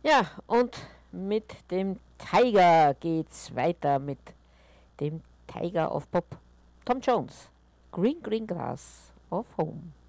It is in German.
Ja, und mit dem Tiger geht's weiter mit dem Tiger of Pop. Tom Jones. Green Green Grass of Home.